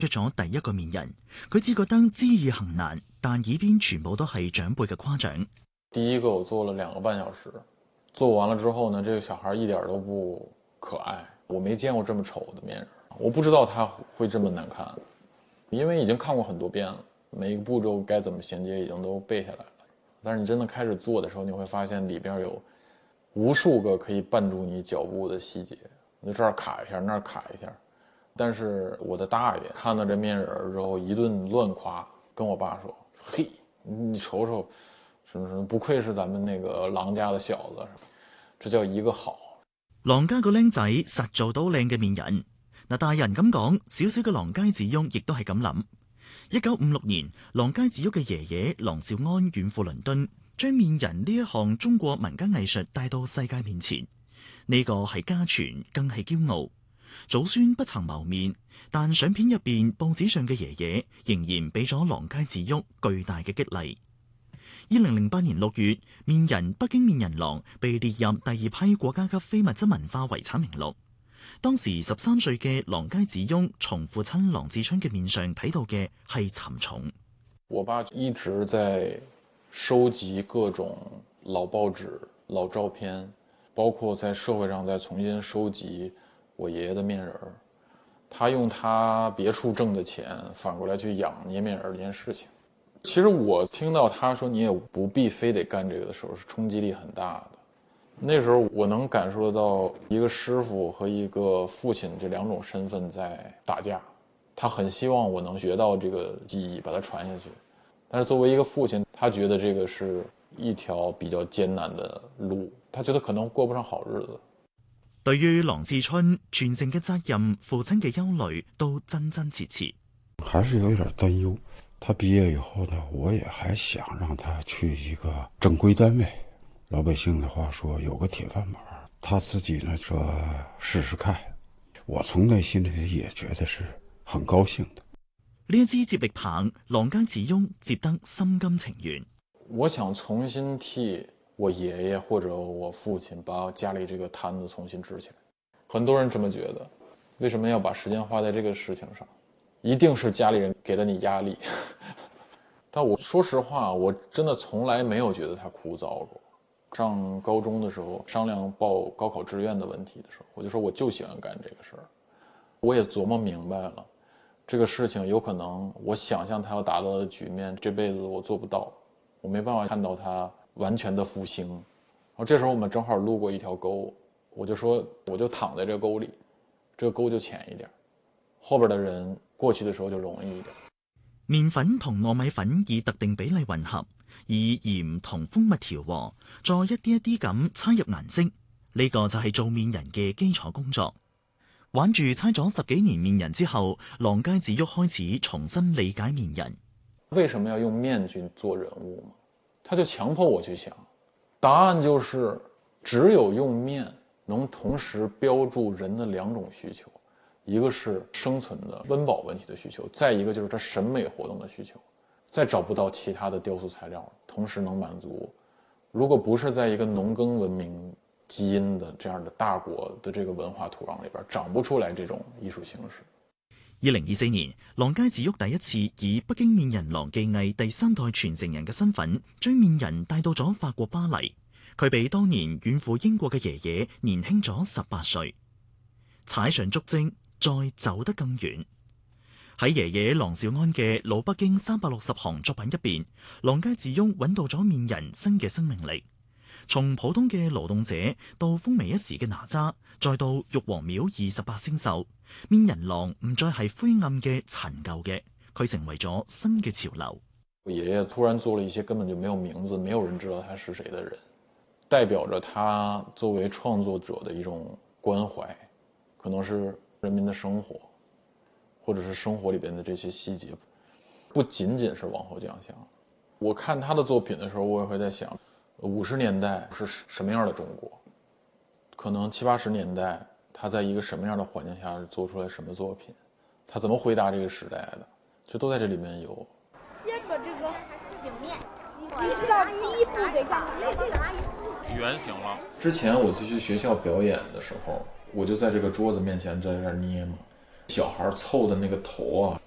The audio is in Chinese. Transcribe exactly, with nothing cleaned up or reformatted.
出咗第一個面人，佢只覺得知易行難，但耳邊全部都係長輩嘅誇獎。 第一個我做了兩個半小時，做完了之後呢，這個小孩一點都不可愛，我沒見過這麼醜的面人，我不知道他會這麼難看，因為已經看過很多遍了，每一個步驟該怎麼銜接已經都背下來了。但是你真的開始做的時候，你會發現裏邊有無數個可以絆住你腳步的細節，你這兒卡一下，那兒卡一下。但是我的大爺看到這面人之後一頓亂誇，跟我爸說：“嘿，你瞅瞅，什麼什麼，不愧是咱們那個郎家的小子，這叫一個好。” 郎家個僆仔實做到靚嘅面人。嗱，大人咁講，小小嘅郎佳子翁亦都係咁諗。一九五六年，郎佳子翁嘅爺爺郎兆安遠赴倫敦，將面人呢一項中國民間藝術帶到世界面前。呢個係家傳，更係驕傲。祖孫不曾謀面，但相片入邊報紙上嘅爺爺仍然俾咗郎佳子翁巨大嘅激勵。二零零八年六月，面人北京面人廊被列入第二批國家級非物質文化遺產名錄。當時十三歲嘅郎佳子翁從父親郎志春嘅面上睇到嘅係沉重。 我爸一直在收集各種老報紙、老照片，包括在社會上再重新收集我爺爺的面人，他用他別處掙的錢反過來去養捏面人這件事情。其實我聽到他說你也不必非得幹這個的時候，是衝擊力很大的。那時候我能感受得到一個師傅和一個父親這兩種身份在打架，他很希望我能學到這個技藝，把它傳下去。但是作為一個父親，他覺得這個是一條比較艱難的路，他覺得可能過不上好日子。 對於郎志春傳承嘅責任，父親嘅憂慮都真真切切， 還是有點擔憂。他畢業以後呢，我也還想讓他去一個正規單位。老百姓的話說，有個鐵飯碗。他自己呢說試試看，我從內心裏也覺得是很高興的。 呢一支接力棒，郎佳子翁接得心甘情願。 我想重新替我爺爺或者我父親把家裏這個攤子重新支起來。很多人這麼覺得，為什麼要把時間花在這個事情上？一定是家裏人給了你壓力。但我說實話，我真的從來沒有覺得它枯燥過。上高中的時候商量報高考志願的問題的時候，我就說我就喜歡幹這個事兒。我也琢磨明白了，這個事情有可能我想象它要達到的局面，這輩子我做不到，我沒辦法看到它完全的復興。然後這時候我們正好路過一條溝，我就說我就躺在這個溝裏，這個溝就淺一點，後邊的人過去的時候就容易一點。 麵粉同糯米粉以特定比例混合，以鹽同蜂蜜調和，再一啲一啲咁猜入顏色，呢個就係做面人嘅基礎工作。玩住猜咗十幾年面人之後，郎佳子翁開始重新理解面人。 為什麼要用面去做人物嘛？他就強迫我去想，答案就是只有用面能同時標注人的兩種需求，一個是生存的溫飽問題的需求，再一個就是他審美活動的需求。再找不到其他的雕塑材料同時能滿足。如果不是在一個農耕文明基因的這樣的大國的這個文化土壤裏邊，長不出來這種藝術形式。 二零二四年，郎佳子翁第一次以北京面人廊技藝第三代傳承人嘅身份，將面人帶到咗法國巴黎。佢比當年遠赴英國嘅爺爺年輕咗十八歲，踩上足跡，再走得更遠。喺爺爺郎兆安嘅老北京三百六十行作品入邊，郎佳子翁揾到咗面人新嘅生命力。從普通嘅勞動者到風靡一時嘅哪吒，再到玉皇廟二十八星宿，面人廊唔再係灰暗嘅陳舊嘅，佢成為咗新嘅潮流。 我爺爺突然做了一些根本就沒有名字，沒有人知道他是誰的人，代表着他作為創作者的一種關懷，可能是人民的生活，或者是生活裏邊的這些細節，不僅僅是往後獎項。我看他的作品的時候，我也會在想，五十年代是什麼樣的中國？可能七八十年代，他在一個什麼樣的環境下做出來什麼作品？他怎麼回答這個時代的？就都在這裏面有。 先把這個醒面吸完，你知道第一步得幹嘛？ 圓形了。之前我去學校表演的時候，我就在這個桌子面前在這兒捏嘛。小孩湊的那個頭啊，